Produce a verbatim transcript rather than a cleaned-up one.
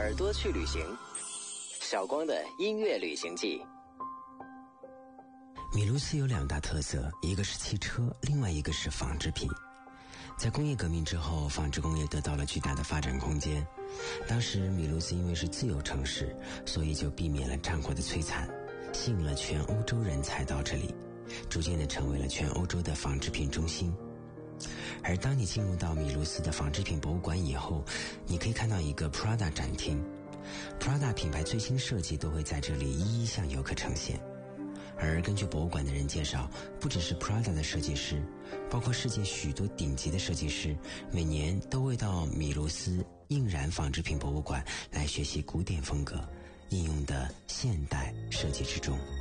耳朵去旅行，小光的音乐旅行记。 米卢斯有两大特色，一个是汽车，另外一个是纺织品。在工业革命之后，纺织工业得到了巨大的发展空间。当时米卢斯因为是自由城市，所以就避免了战火的摧残，吸引了全欧洲人才到这里，逐渐地成为了全欧洲的纺织品中心。而当你进入到米卢斯的纺织品博物馆以后，你可以看到一个 Prada 展厅， Prada 品牌最新设计都会在这里一一向游客呈现。而根据博物馆的人介绍，不只是 Prada 的设计师，包括世界许多顶级的设计师，每年都会到米卢斯印染纺织品博物馆来学习古典风格应用的现代设计之中。